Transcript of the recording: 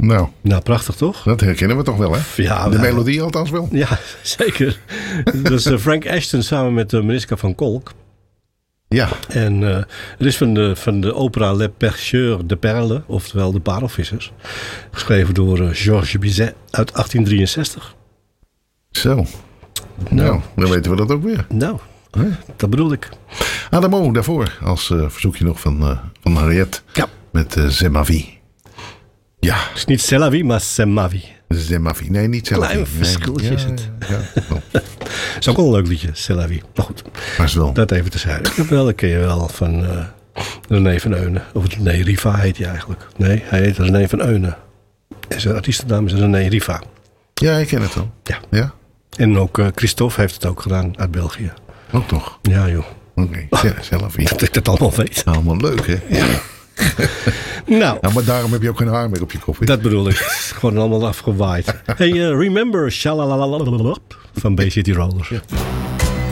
Nou, prachtig toch? dat herkennen we toch wel, hè? Ja, de melodie althans wel. Ja, zeker. Dat is Frank Ashton samen met Mariska van Kolk. Ja. En het is van de opera Le Pêcheurs de Perles, oftewel de Parelvissers. Geschreven door Georges Bizet uit 1863. Zo. Nou, dan weten we dat ook weer. Nou, dat bedoel ik. Adamo, daarvoor als verzoekje nog van Henriette. Ja. Met C'est ma vie. Ja. Het is niet C'est la vie, maar C'est ma vie. C'est ma vie. Nee, niet C'est la vie. Klein verschiltje is het. Ja. Is ook wel een leuk liedje, C'est la vie. Maar goed, Maar is wel. dat even terzijde. Dat ken je wel van René van Eunen. Of René Riva heet hij eigenlijk. Nee, hij heet René van Eunen. En zijn artiestennaam is René Riva. Ja, ik ken het wel. Ja? En ook Christophe heeft het ook gedaan uit België. Ook toch? Ja, joh. Oké, C'est la vie. Dat ik dat allemaal weet. Allemaal leuk, hè? Ja. Nou, Maar daarom heb je ook geen haar meer op je kop. dat bedoel ik. Gewoon allemaal afgewaaid. Hey, remember Shalalalala van Bay City Rollers.